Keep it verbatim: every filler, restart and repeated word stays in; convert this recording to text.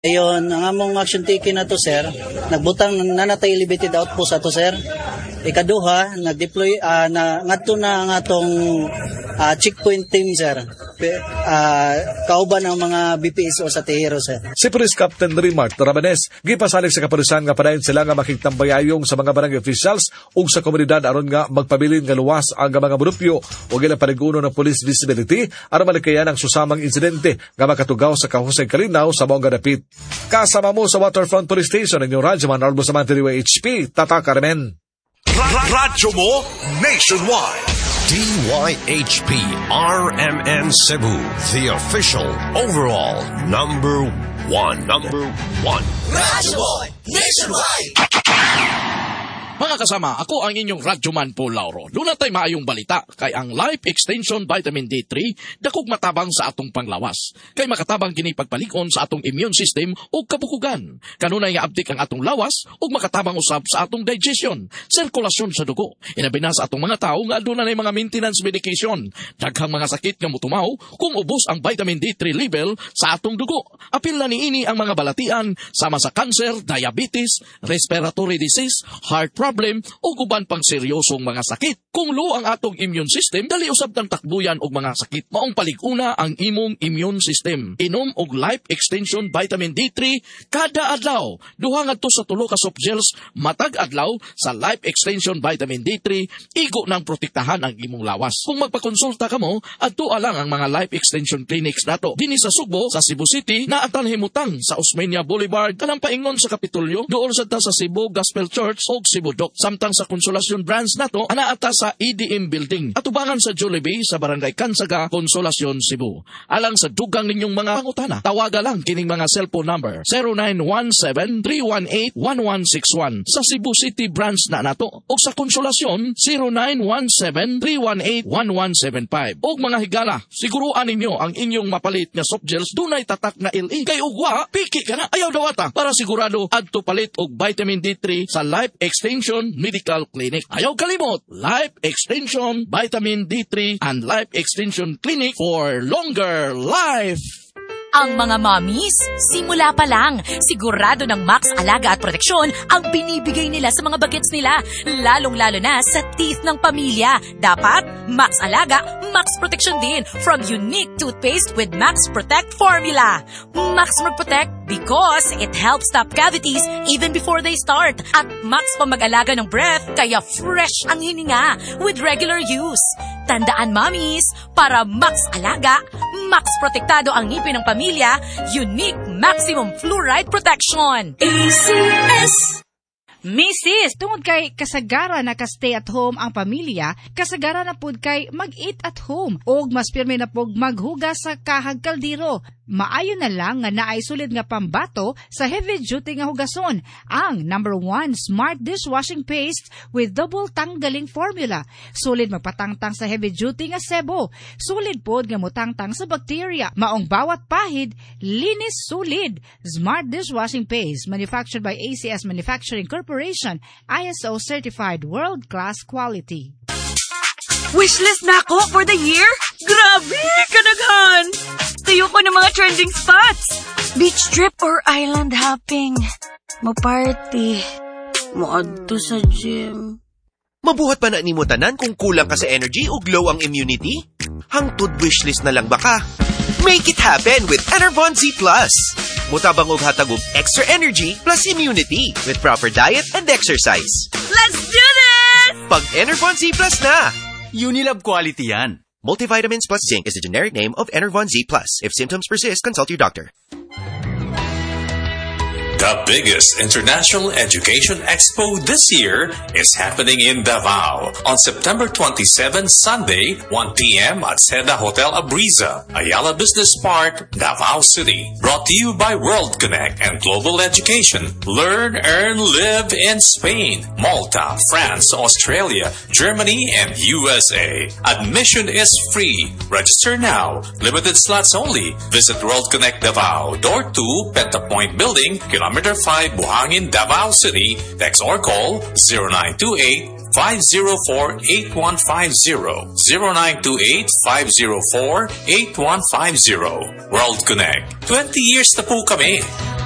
Ayon, ang among action taken na to, sir, nagbutang nanatay elevated outpost ato, sir. Ikaduha, nag-deploy, uh, na, ngadto na ang atong uh, checkpoint team, sir. Uh, kauban ng mga B P S O sa Tehero, sir. Si Police Captain Rimart Rabanes, gipasalig sa kapulisan nga padayon sila nga makigtambayayong sa mga barangay officials ug sa komunidad aron nga magpabilin nga luwas ang mga munupyo ug ilang paniguno ng police visibility aron malikayan ang susamang insidente nga makatugaw sa kahusay kalinaw sa maong dapit. Kasama mo sa Waterfront Police Station ang inyong Radyoman Arbo Samantha H P, Tata Carmen. Radyo mo nationwide. D Y H P R M N Cebu, the official overall number one. Number one. Radyo mo nationwide. Mga kasama, ako ang inyong Radyoman Paul Lauro. Doon tayo maayong balita kay ang Life Extension Vitamin D three dakog matabang sa atong panglawas. Kay makatabang kini pagpalikon sa atong immune system o kabukugan. Kanunay nga abdik ang atong lawas o makatabang usab sa atong digestion, sirkulasyon sa dugo. Inabi na sa atong mga tao nga aduna nay mga maintenance medication. Daghang mga sakit nga mutumaw kung ubos ang vitamin D three level sa atong dugo. Apil na niini ang mga balatian sama sa cancer, diabetes, respiratory disease, heart problem, problem o guban pang seryosong mga sakit. Kung low ang atong immune system, dali usab tang takbuyan og mga sakit. Maong palig-una ang imong immune system. Inom og Life Extension Vitamin D three kada adlaw. Duha ngadto sa tulo ka soft gels matag adlaw sa Life Extension Vitamin D three, igo nang protektahan ang imong lawas. Kung magpakonsulta kamo, adto lang ang mga Life Extension clinics nato. Dinhi sa Sugbo, sa Cebu City, naatan himutang sa Osmeña Boulevard, kanang paingon sa Kapitolyo, doon sa ta sa Cebu Gospel Church ug Cebu Doc. Samtang sa Consolacion branch nato, anaata sa E D M Building. Atubangan sa Jollibee sa Barangay Kansaga, Consolacion, Cebu. Alang sa dugang ninyong mga pangutana, tawaga lang kining mga cellphone number zero nine one seven, three one eight, one one six one sa Cebu City branch na nato o sa Consolacion zero nine one seven, three one eight, one one seven five. Og mga higala, siguruan ninyo ang inyong mapalit nga soft gels dunay tatak na L E. Kay ugwa, piki ka na, ayaw dawata para sigurado adto palit og vitamin D three sa Life Extension Medical Clinic. Ayaw kalimot, Life Extension Vitamin D three and Life Extension Clinic for longer life. Ang mga mommies, simula pa lang, sigurado ng Max Alaga at Proteksyon ang binibigay nila sa mga bagets nila, lalong-lalo na sa teeth ng pamilya. Dapat, Max Alaga, Max Proteksyon din from unique toothpaste with Max Protect formula. Max Protect because it helps stop cavities even before they start. At Max pa mag-alaga ng breath, kaya fresh ang hininga with regular use. Tandaan, mommies, para Max Alaga, Max Protektado ang ngipin ng pamilya, unique maximum fluoride protection. A C S! Missus, tungod kay kasagaran na ka-stay at home ang pamilya, kasagaran na pud kay mag-eat at home, og mas pirmi na pud maghugas sa kahag kaldero. Maayo na lang nga naay sulid nga pambato sa heavy-duty nga hugason, ang number one Smart Dishwashing Paste with double tanggaling formula. Sulid magpatangtang sa heavy-duty nga sebo. Sulid pod nga mutangtang sa bacteria. Maong bawat pahid, linis sulid. Smart Dishwashing Paste, manufactured by A C S Manufacturing Corporation, I S O certified world-class quality. Wishlist na ako for the year? Grabe, kanaghan! Tuyo ko ng mga trending spots. Beach trip or island hopping. Mo-party. Mo-adto sa gym. Mabuhat pa na ni mo tanan kung kulang ka sa energy o glow ang immunity? Hangtod wishlist na lang baka? Make it happen with Enervon Z Plus. Mutabang og hatag og extra energy plus immunity with proper diet and exercise. Let's do this! Pag Enervon Z Plus na! Unilab quality yan. Multivitamins plus zinc is the generic name of Enervon Z Plus. If symptoms persist, consult your doctor. The biggest international education expo this year is happening in Davao on September twenty-seventh, Sunday, one p.m. at Seda Hotel Abriza, Ayala Business Park, Davao City. Brought to you by World Connect and Global Education. Learn, earn, live in Spain, Malta, France, Australia, Germany, and U S A. Admission is free. Register now. Limited slots only. Visit World Connect Davao, Door two, Pentapoint Building, Kilometer Kilometer five, Buhangin, Davao City. Text or call zero nine two eight, five zero four, eight one five zero. zero nine two eight, five zero four, eight one five zero. World Connect. twenty years na po kami.